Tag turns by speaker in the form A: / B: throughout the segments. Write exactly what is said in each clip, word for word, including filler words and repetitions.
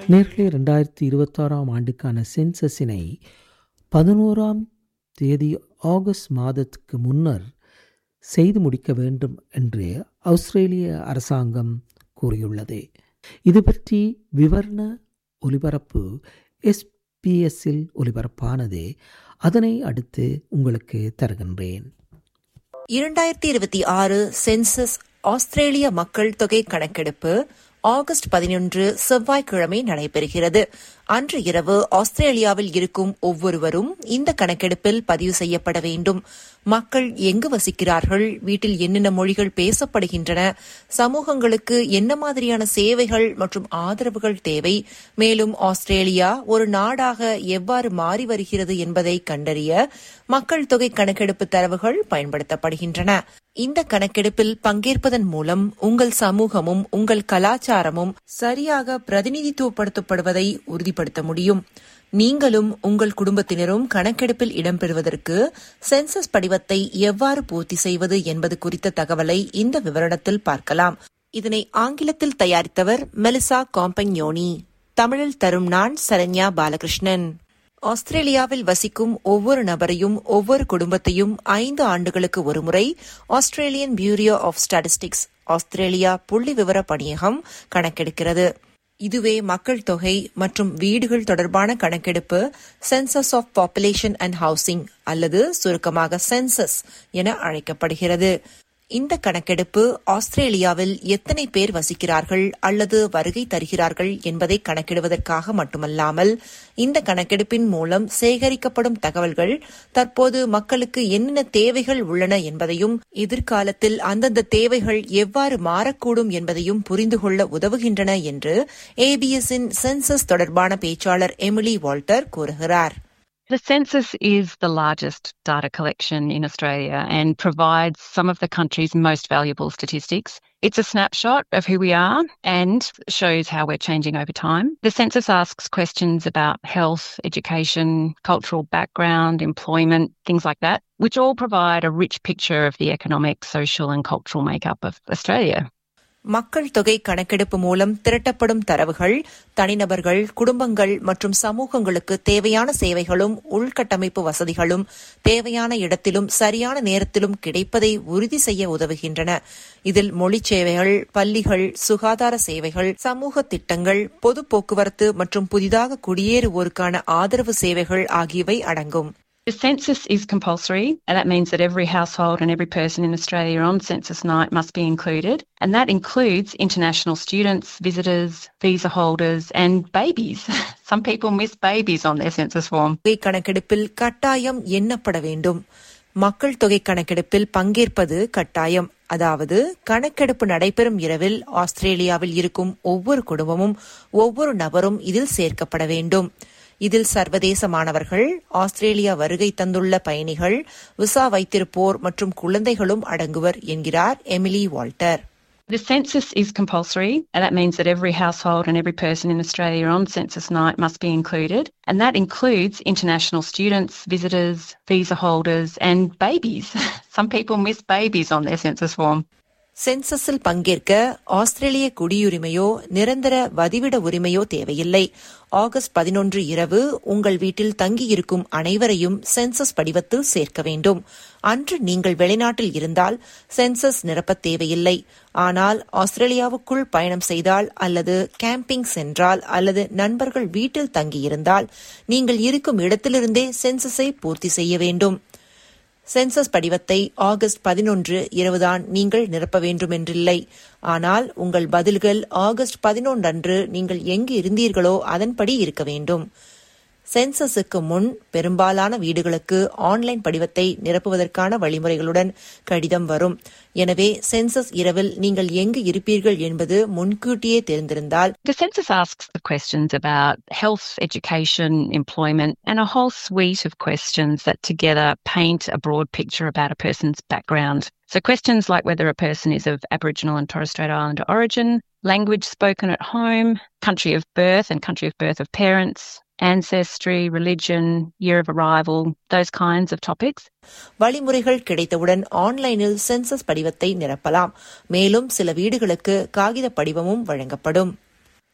A: நேர்களே, ரெண்டாயிரத்தி இருபத்தாறாம் ஆண்டுக்கான சென்சஸினை பதினோராம் தேதி ஆகஸ்ட் மாதத்துக்கு முன்னர் செய்து முடிக்க வேண்டும் என்று ஆஸ்திரேலிய அரசாங்கம் கூறியுள்ளது. இது பற்றி விவரண ஒலிபரப்பு எஸ்பிஎஸ்ஸில் ஒலிபரப்பானது. அதனை அடுத்து உங்களுக்கு தருகின்றேன்.
B: இரண்டாயிரத்தி இருபத்தி ஆறு சென்சஸ் ஆஸ்திரேலிய மக்கள் தொகை கணக்கெடுப்பு ஆகஸ்ட் பதினொன்று செவ்வாய்க்கிழமை நடைபெறுகிறது. அன்று இரவு ஆஸ்திரேலியாவில் இருக்கும் ஒவ்வொருவரும் இந்த கணக்கெடுப்பில் பதிவு செய்யப்பட வேண்டும். மக்கள் எங்கு வசிக்கிறார்கள், வீட்டில் என்னென்ன மொழிகள் பேசப்படுகின்றன, சமூகங்களுக்கு என்ன மாதிரியான சேவைகள் மற்றும் ஆதரவுகள் தேவை, மேலும் ஆஸ்திரேலியா ஒரு நாடாக எவ்வாறு மாறி வருகிறது என்பதை கண்டறிய மக்கள் தொகை கணக்கெடுப்பு தரவுகள் பயன்படுத்தப்படுகின்றன. இந்த கணக்கெடுப்பில் பங்கேற்பதன் மூலம் உங்கள் சமூகமும் உங்கள் கலாச்சாரமும் சரியாக பிரதிநிதித்துவப்படுத்தப்படுவதை உறுதிப்படுத்த முடியும். நீங்களும் உங்கள் குடும்பத்தினரும் கணக்கெடுப்பில் இடம்பெறுவதற்கு சென்சஸ் படிவத்தை எவ்வாறு பூர்த்தி செய்வது என்பது குறித்த தகவலை இந்த விவரணத்தில் பார்க்கலாம். இதனை ஆங்கிலத்தில் தயாரித்தவர் மெலிசா காம்பக்ஞோனி. தமிழில் தரும் நான் சரண்யா பாலகிருஷ்ணன். ஆஸ்திரேலியாவில் வசிக்கும் ஒவ்வொரு நபரையும் ஒவ்வொரு குடும்பத்தையும் ஐந்து ஆண்டுகளுக்கு ஒருமுறை Australian bureau of statistics Australia புள்ளி விவர பணியகம் கணக்கெடுக்கிறது. இதுவே மக்கள் தொகை மற்றும் வீடுகள் தொடர்பான கணக்கெடுப்பு, census of population and housing அல்லது சுருக்கமாக சென்சஸ் என அழைக்கப்படுகிறது. இந்த கணக்கெடுப்பு ஆஸ்திரேலியாவில் எத்தனை பேர் வசிக்கிறார்கள் அல்லது வருகை தருகிறார்கள் என்பதை கணக்கிடுவதற்காக மட்டுமல்லாமல், இந்த கணக்கெடுப்பின் மூலம் சேகரிக்கப்படும் தகவல்கள் தற்போது மக்களுக்கு என்னென்ன தேவைகள் உள்ளன என்பதையும், எதிர்காலத்தில் அந்தந்த தேவைகள் எவ்வாறு மாறக்கூடும் என்பதையும் புரிந்து கொள்ள உதவுகின்றன என்று ஏபிஎஸ்ஸின் சென்சஸ் தொடர்பான பேச்சாளர் எமிலி வால்டர் கூறுகிறார்.
C: The census is the largest data collection in Australia and provides some of the country's most valuable statistics. It's a snapshot of who we are and shows how we're changing over time. The census asks questions about health, education, cultural background, employment, things like that, which all provide a rich picture of the economic, social and cultural makeup of Australia.
B: மக்கள் தொகை கணக்கெடுப்பு மூலம் திரட்டப்படும் தரவுகள் தனிநபர்கள், குடும்பங்கள் மற்றும் சமூகங்களுக்கு தேவையான சேவைகளும் உள்கட்டமைப்பு வசதிகளும் தேவையான இடத்திலும் சரியான நேரத்திலும் கிடைப்பதை உறுதி செய்ய உதவுகின்றன. இதில் மொழி சேவைகள், பள்ளிகள், சுகாதார சேவைகள், சமூக திட்டங்கள், பொது போக்குவரத்து மற்றும் புதிதாக குடியேறுவோருக்கான ஆதரவு சேவைகள் ஆகியவை அடங்கும்.
C: The census is compulsory, and that means that every household and every person in Australia on census night must be included, and that includes international students, visitors, visa holders and babies. Some people miss babies on their census form.
B: கணக்கெடுப்பில் கட்டாயம் எண்ணப்பட வேண்டும். மக்கள் தொகை கணக்கெடுப்பில் பங்கேற்பது கட்டாயம். அதாவது கணக்கெடுப்பு நடைபெறும் இரவில் ஆஸ்திரேலியாவில் இருக்கும் ஒவ்வொரு குடும்பமும் ஒவ்வொரு நபரும் இதில் சேர்க்கப்பட வேண்டும். இதில் சர்வதேச மாணவர்கள், ஆஸ்திரேலியா வருகை தந்துள்ள பயணிகள், விசா வைத்திருப்போர் மற்றும் குழந்தைகளும் அடங்குவர் என்கிறார் Emily Walter.
C: The census is compulsory, and that means that every household and every person in Australia on census night must be included, and that includes international students, visitors, visa holders and babies. Some people miss babies on their census form.
B: சென்சஸில் பங்கேற்க ஆஸ்திரேலிய குடியுரிமையோ நிரந்தர வதிவிட உரிமையோ தேவையில்லை. August பதினொன்று இரவு உங்கள் வீட்டில் தங்கியிருக்கும் அனைவரையும் census படிவத்தில் சேர்க்க வேண்டும். அன்று நீங்கள் வெளிநாட்டில் இருந்தால் சென்சஸ் நிரப்ப தேவையில்லை. ஆனால் ஆஸ்திரேலியாவுக்குள் பயணம் செய்தால் அல்லது கேம்பிங் சென்றால் அல்லது நண்பர்கள் வீட்டில் தங்கியிருந்தால் நீங்கள் இருக்கும் இடத்திலிருந்தே சென்சஸை பூர்த்தி செய்ய வேண்டும். சென்சஸ் படிவத்தை ஆகஸ்ட் பதினொன்று இரவுதான் நீங்கள் நிரப்ப வேண்டுமென்றில்லை. ஆனால் உங்கள் பதில்கள் ஆகஸ்ட் பதினொன்று அன்று நீங்கள் எங்கு இருந்தீர்களோ அதன்படி இருக்க வேண்டும். சென்சஸுக்கு முன் பெரும்பாலான வீடுகளுக்கு ஆன்லைன் படிவத்தை நிரப்புவதற்கான வழிமுறைகளுடன் கடிதம் வரும். எனவே சென்சஸ் இரவில் நீங்கள் எங்கு இருப்பீர்கள் என்பது முன்கூட்டியே தெரிந்திருந்தால்.
C: The census asks the questions about health, education, employment and a whole suite of questions that together paint a broad picture about a person's background. So questions like whether a person is of Aboriginal and Torres Strait Islander origin, language spoken at home, country of birth and country of birth of parents, ancestry, religion, year of arrival, those kinds of topics.
B: வழிமுறைகள் கிடைத்தவுடன் ஆன்லைனில் census படிவத்தை நிரப்பலாம். மேலும் சில வீடுகளுக்கு காகித படிவமும் வழங்கப்படும்.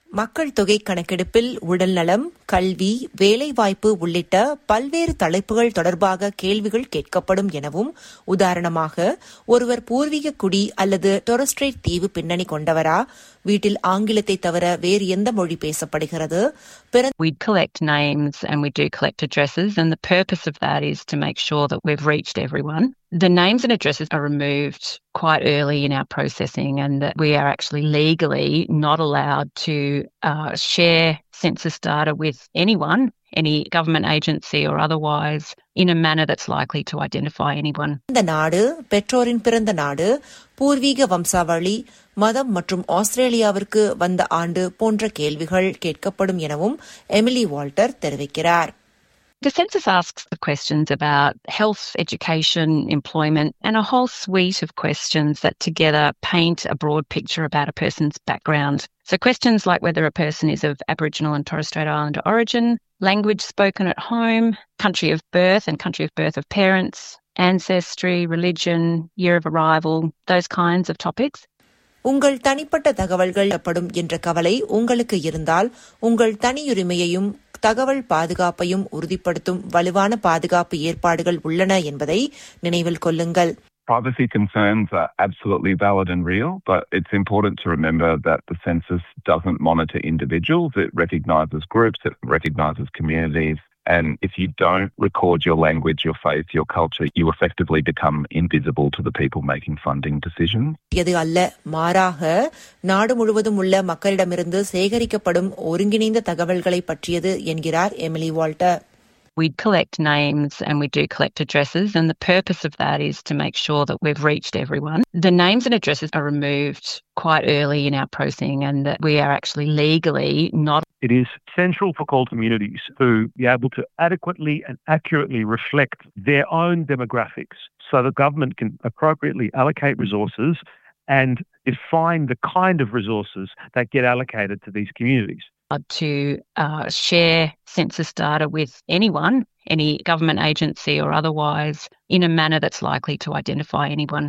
B: மக்கள் தொகை கணக்கெடுப்பில் உடல்நலம், கல்வி, வேலைவாய்ப்பு உள்ளிட்ட பல்வேறு தலைப்புகள் தொடர்பாக கேள்விகள் கேட்கப்படும் எனவும், உதாரணமாக ஒருவர் பூர்வீக குடி அல்லது டொரஸ்ட்ரேட் தீவு பின்னணி கொண்டவரா, வீட்டில் ஆங்கிலத்தை தவிர வேறு எந்த மொழி பேசப்படுகிறது,
C: We collect names and we do collect addresses, and the purpose of that is to make sure that we've reached everyone. The names and addresses are removed quite early in our processing, and that we are actually legally not allowed to uh, share census data with anyone, any government agency or otherwise, in a manner that's likely to identify anyone.
B: இந்த நாடு பெற்றோரின் பிறந்த நாடு, பூர்வீக வம்சாவளி, மதம் மற்றும் ஆஸ்திரேலியாவிற்கு வந்த ஆண்டு போன்ற கேள்விகள் கேட்கப்படும் எனவும் எமிலி வால்டர் தெரிவிக்கிறார்.
C: The census asks the questions about health, education, employment, and a whole suite of questions that together paint a broad picture about a person's background. So questions like whether a person is of Aboriginal and Torres Strait Islander origin, language spoken at home, country of birth and country of birth of parents, ancestry, religion, year of arrival, those kinds of topics.
B: உங்கள் தனிப்பட்ட தகவல்கள் படும் என்ற கவலை உங்களுக்கு இருந்தால், உங்கள் தனியுரிமையையும் தகவல் பாதுகாப்பையும் உறுதிப்படுத்தும் வலுவான பாதுகாப்பு ஏற்பாடுகள் உள்ளன என்பதை நினைவில் கொள்ளுங்கள்.
D: Privacy concerns are absolutely valid and real, but it's important to remember that the census doesn't monitor individuals. It recognises groups, it recognises communities. And if you don't record your language, your faith, your culture, you effectively become invisible to the people making funding decisions.
B: இது அல்ல, மாறாக நாடு முழுவதும் உள்ள மக்களிடமிருந்து சேகரிக்கப்படும் ஒருங்கிணைந்த தகவல்களை பற்றியது என்கிறார் Emily Walter.
C: We collect names and we do collect addresses, and the purpose of that is to make sure that we've reached everyone. The names and addresses are removed quite early in our processing, and that we are actually legally not.
E: It is central for call communities to be able to adequately and accurately reflect their own demographics so the government can appropriately allocate resources and define the kind of resources that get allocated to these communities.
C: To uh, share census data with anyone, any government agency or otherwise, in a manner that's likely to identify anyone.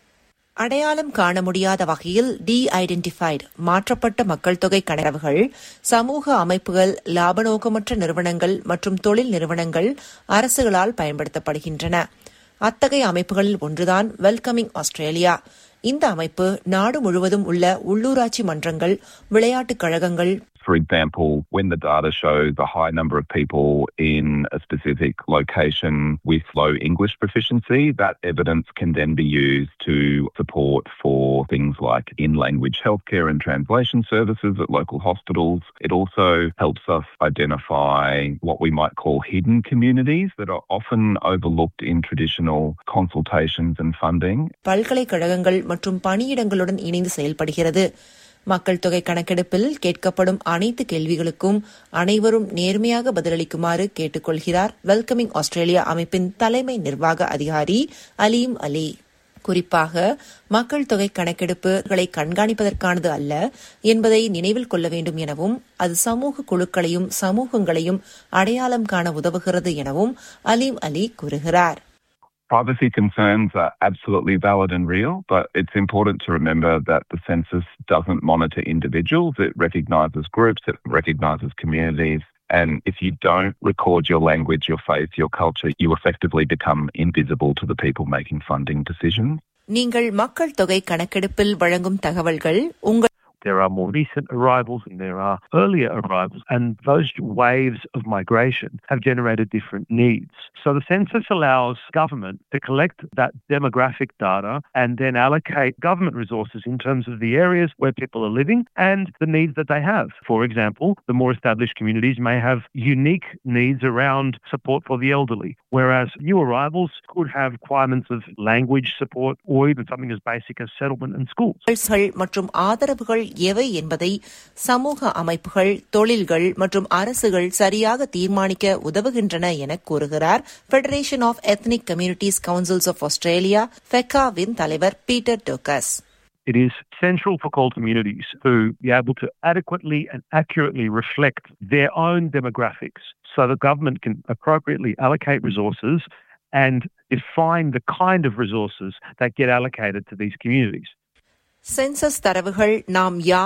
B: அடையாளம் காண முடியாத வகையில் D-identified மாற்றப்பட்ட மக்கள் தொகை கணக்குகள் சமூக அமைப்புகள், லாபநோக்கமற்ற நிறுவனங்கள் மற்றும் தொழில் நிறுவனங்கள் அரசுகளால் பயன்படுத்தப்படுகின்றன. அத்தகைய அமைப்புகளில் ஒன்றுதான் வெல்கமிங் ஆஸ்திரேலியா. இந்த அமைப்பு நாடு முழுவதும் உள்ள உள்ளூராட்சி மன்றங்கள், விளையாட்டுக் கழகங்கள்.
D: For example, when the data shows a high number of people in a specific location with low English proficiency, that evidence can then be used to support for things like in-language healthcare and translation services at local hospitals. It also helps us identify what we might call hidden communities that are often overlooked in traditional consultations and funding.
B: பல்கலைக்கழகங்கள் மற்றும் பணியிடங்களுடன் இணைந்து செயல்படுகிறது. மக்கள் தொகை கணக்கெடுப்பில் கேட்கப்படும் அனைத்து கேள்விகளுக்கும் அனைவரும் நேர்மையாக பதிலளிக்குமாறு கேட்டுக்கொள்கிறார் வெல்கமிங் ஆஸ்திரேலியா அமைப்பின் தலைமை நிர்வாக அதிகாரி அலீம் அலி. குறிப்பாக மக்கள் தொகை கணக்கெடுப்புகளை கண்காணிப்பதற்கானது அல்ல என்பதை நினைவில் கொள்ள வேண்டும் எனவும், அது சமூக குழுக்களையும் சமூகங்களையும் அடையாளம் காண உதவுகிறது எனவும் அலீம் அலி கூறுகிறார்.
D: Privacy concerns are absolutely valid and real, but it's important to remember that the census doesn't monitor individuals. It recognises groups, it recognises communities. And if you don't record your language, your faith, your culture, you effectively become invisible to the people making funding decisions.
B: நீங்கள் மக்கள் தொகை கணக்கெடுப்பில் வழங்கும் தகவல்கள் உங்கள்
E: There are more recent arrivals and there are earlier arrivals, and those waves of migration have generated different needs. So the census allows government to collect that demographic data and then allocate government resources in terms of the areas where people are living and the needs that they have. For example, the more established communities may have unique needs around support for the elderly, whereas new arrivals could have requirements of language support or even something as basic as settlement and schools.
B: மற்றும் ஆதரவுகள் எவை என்பதை சமூக அமைப்புகள், தொழில்கள் மற்றும் அரசுகள் சரியாக தீர்மானிக்க உதவுகின்றன என கூறுகிறார் federation of ethnic communities councils of Australia ஃபெக்காவின் தலைவர் Peter டோக்கஸ்.
E: It is central for call communities to be able to adequately and accurately reflect their own demographics so the government can appropriately allocate resources and define the kind of resources that get allocated to these communities.
B: Census தரவுகள் நாம் யார்,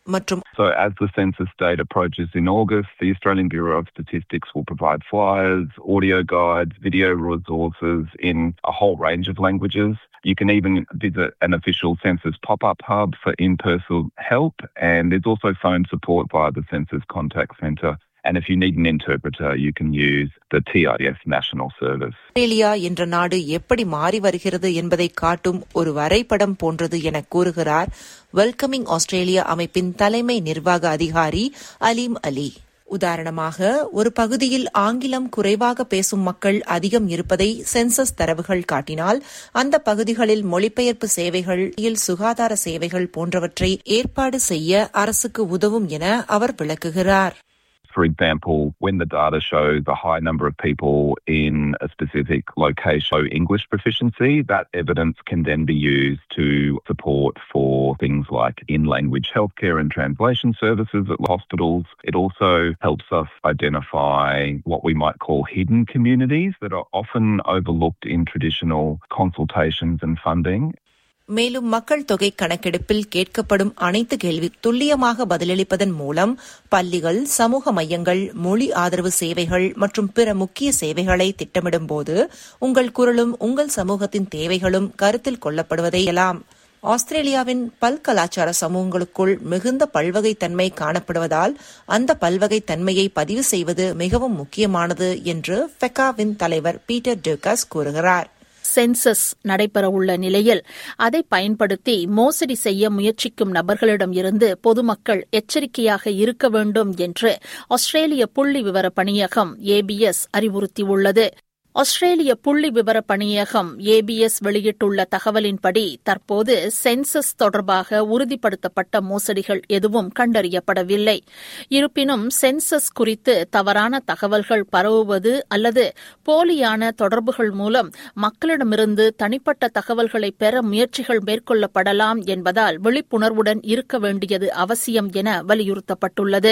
B: மற்றும்
D: So as the census date approaches in August, the Australian Bureau of Statistics will provide flyers, audio guides, video resources in a whole range of languages. You can even visit an official census pop-up hub for in-person help, and there's also phone support via the Census Contact Centre. And if you need an interpreter, you can use the T I S National Service.
B: Australia என்ற நாடு எப்படி மாறி வருகிறது என்பதை காட்டும் ஒரு வரைபடம் போன்றது என கூறுகிறார் வெல்கமிங் ஆஸ்திரேலியா அமைப்பின் தலைமை நிர்வாக அதிகாரி அலீம் அலி. உதாரணமாக, ஒரு பகுதியில் ஆங்கிலம் குறைவாக பேசும் மக்கள் அதிகம் இருப்பதை சென்சஸ் தரவுகள் காட்டினால், அந்த பகுதிகளில் மொழிபெயர்ப்பு சேவைகள், சுகாதார சேவைகள் போன்றவற்றை ஏற்பாடு செய்ய அரசுக்கு உதவும் என அவர் விளக்குகிறார்.
D: For example, when the data shows a high number of people in a specific location English proficiency, that evidence can then be used to support for things like in-language healthcare and translation services at hospitals. It also helps us identify what we might call hidden communities that are often overlooked in traditional consultations and funding.
B: மேலும் மக்கள் தொகை கணக்கெடுப்பில் கேட்கப்படும் அனைத்து கேள்வி துல்லியமாக பதிலளிப்பதன் மூலம் பள்ளிகள், சமூக மையங்கள், மொழி ஆதரவு சேவைகள் மற்றும் பிற முக்கிய சேவைகளை திட்டமிடும்போது உங்கள் குரலும் உங்கள் சமூகத்தின் தேவைகளும் கருத்தில் கொள்ளப்படுவதை எல்லாம். ஆஸ்திரேலியாவின் பல்கலாச்சார சமூகங்களுக்குள் மிகுந்த பல்வகைத்தன்மை காணப்படுவதால் அந்த பல்வகைத்தன்மையை பதிவு செய்வது மிகவும் முக்கியமானது என்று ஃபெகாவின் தலைவர் பீட்டர் டூகாஸ் கூறுகிறார்.
F: சென்சஸ் நடைபெறவுள்ள நிலையில் அதை பயன்படுத்தி மோசடி செய்ய முயற்சிக்கும் நபர்களிடம் இருந்து பொதுமக்கள் எச்சரிக்கையாக இருக்க வேண்டும் என்று ஆஸ்திரேலிய புள்ளி விவர பணியகம் ஏபிஎஸ் அறிவுறுத்தியுள்ளது. ஆஸ்திரேலிய புள்ளி விவர பணியகம் ஏபிஎஸ் வெளியிட்டுள்ள தகவலின்படி தற்போது சென்சஸ் தொடர்பாக உறுதிப்படுத்தப்பட்ட மோசடிகள் எதுவும் கண்டறியப்படவில்லை. இருப்பினும் சென்சஸ் குறித்து தவறான தகவல்கள் பரவுவது அல்லது போலியான தொடர்புகள் மூலம் மக்களிடமிருந்து தனிப்பட்ட தகவல்களை பெற முயற்சிகள் மேற்கொள்ளப்படலாம் என்பதால் விழிப்புணர்வுடன் இருக்க வேண்டியது அவசியம் என வலியுறுத்தப்பட்டுள்ளது.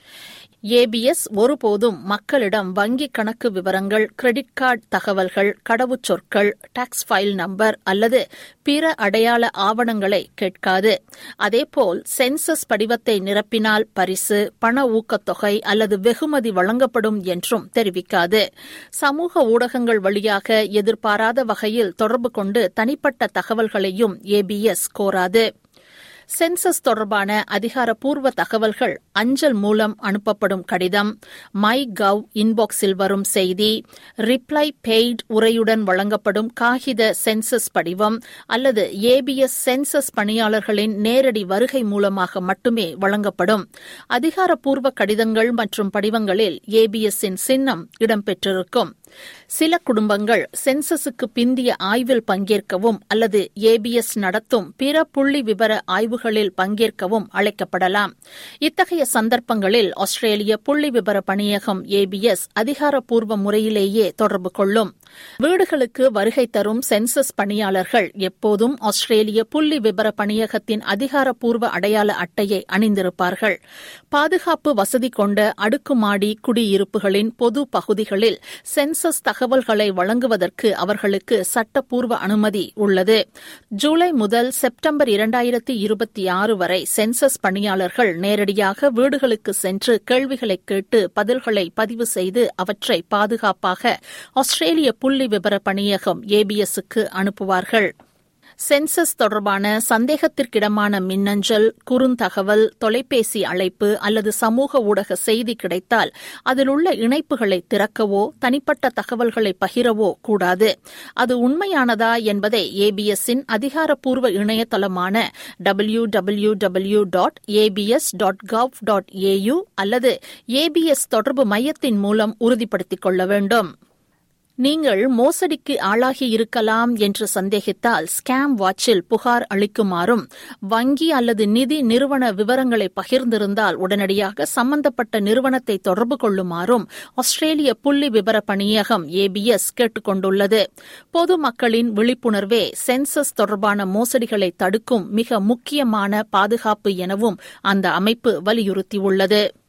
F: ஏபிஎஸ் ஒருபோதும் மக்களிடம் வங்கிக் கணக்கு விவரங்கள், கிரெடிட் கார்டு தகவல்கள், கடவுச்சொற்கள், டாக்ஸ் ஃபைல் நம்பர் அல்லது பிற அடையாள ஆவணங்களை கேட்காது. அதேபோல் சென்சஸ் படிவத்தை நிரப்பினால் பரிசு, பண ஊக்கத்தொகை அல்லது வெகுமதி வழங்கப்படும் என்றும் தெரிவிக்காது. சமூக ஊடகங்கள் வழியாக எதிர்பாராத வகையில் தொடர்பு கொண்டு தனிப்பட்ட தகவல்களையும் ஏபிஎஸ் கோராது. சென்சஸ் தொடர்பான அதிகாரப்பூர்வ தகவல்கள் அஞ்சல் மூலம் அனுப்பப்படும் கடிதம், மை கவ் இன்பாக்ஸில் வரும் செய்தி, ரிப்ளை பெய்ட் உரையுடன் வழங்கப்படும் காகித சென்சஸ் படிவம் அல்லது ஏபிஎஸ் சென்சஸ் பணியாளர்களின் நேரடி வருகை மூலமாக மட்டுமே வழங்கப்படும். அதிகாரப்பூர்வ கடிதங்கள் மற்றும் படிவங்களில் ஏபிஎஸ்ஸின் சின்னம் இடம்பெற்றிருக்கும். சில குடும்பங்கள் சென்சஸுக்கு பிந்திய ஆய்வில் பங்கேற்கவும் அல்லது ஏபிஎஸ் நடத்தும் பிற புள்ளி விவர ஆய்வுகளில் பங்கேற்கவும் அழைக்கப்படலாம். இத்தகைய சந்தர்ப்பங்களில் ஆஸ்திரேலிய புள்ளி விவர பணியகம் ஏபிஎஸ் அதிகாரப்பூர்வ முறையிலேயே தொடர்பு கொள்ளும். வீடுகளுக்கு வருகை தரும் சென்சஸ் பணியாளர்கள் எப்போதும் ஆஸ்திரேலிய புள்ளி விவர பணியகத்தின் அதிகாரப்பூர்வ அடையாள அட்டையை அணிந்திருப்பார்கள். பாதுகாப்பு வசதி கொண்ட அடுக்குமாடி குடியிருப்புகளின் பொது பகுதிகளில் சென்சஸ் தகவல்களை வழங்குவதற்கு அவர்களுக்கு சட்டப்பூர்வ அனுமதி உள்ளது. ஜூலை முதல் செப்டம்பர் இரண்டாயிரத்தி இருபத்தி ஆறு வரை சென்சஸ் பணியாளர்கள் நேரடியாக வீடுகளுக்கு சென்று கேள்விகளை கேட்டு பதில்களை பதிவு செய்து அவற்றை பாதுகாப்பாக ஆஸ்திரேலிய புள்ளி விவர பணியகம் ஏபிஎஸ்க்கு அனுப்புவார்கள். சென்சஸ் தொடர்பான சந்தேகத்திற்கிடமான மின்னஞ்சல், குறுந்தகவல், தொலைபேசி அழைப்பு அல்லது சமூக ஊடக செய்தி கிடைத்தால் அதில் உள்ள இணைப்புகளை திறக்கவோ தனிப்பட்ட தகவல்களை பகிரவோ கூடாது. அது உண்மையானதா என்பதை ஏபிஎஸ்ஸின் அதிகாரப்பூர்வ இணையதளமான W W W dot ABS dot gov dot AU அல்லது ஏபிஎஸ் தொடர்பு மையத்தின் மூலம் உறுதிப்படுத்திக் கொள்ள வேண்டும். நீங்கள் மோசடிக்கு ஆளாகி இருக்கலாம் என்று சந்தேகித்தால் ஸ்கேம் வாட்சில் புகார் அளிக்குமாறும், வங்கி அல்லது நிதி நிறுவன விவரங்களை பகிர்ந்திருந்தால் உடனடியாக சம்பந்தப்பட்ட நிறுவனத்தை தொடர்பு கொள்ளுமாறும் ஆஸ்திரேலிய புள்ளி விவர பணியகம் ஏபிஎஸ் கேட்டுக் கொண்டுள்ளது. பொதுமக்களின் விழிப்புணர்வே சென்சஸ் தொடர்பான மோசடிகளை தடுக்கும் மிக முக்கியமான பாதுகாப்பு எனவும் அந்த அமைப்பு வலியுறுத்தியுள்ளது.